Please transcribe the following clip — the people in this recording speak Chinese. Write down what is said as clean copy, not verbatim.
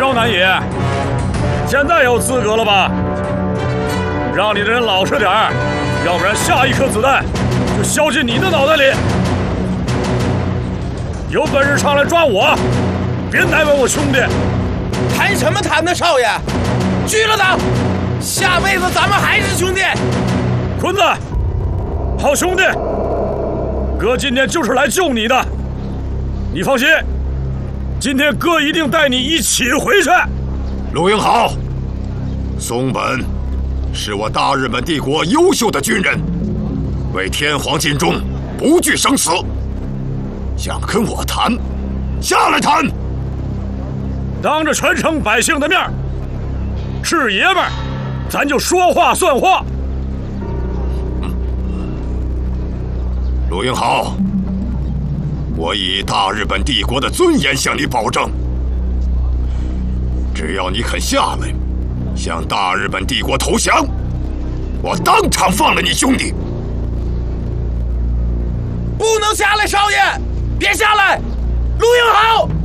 着，南野，现在有资格了吧？让你的人老实点儿，要不然下一颗子弹就削进你的脑袋里。有本事上来抓我，别难为我兄弟！ 谈什么谈呢，少爷？拘了他！下辈子咱们还是兄弟。 坤子，好兄弟，哥今天就是来救你的，你放心，今天哥一定带你一起回去。 陆英豪，松本是我大日本帝国优秀的军人，为天皇尽忠，不惧生死。想跟我谈，下来谈。 当着全城百姓的面，是爷们儿，咱就说话算话。 陆英豪，我以大日本帝国的尊严向你保证，只要你肯下来，向大日本帝国投降，我当场放了你兄弟。 不能下来，少爷，别下来！陆英豪。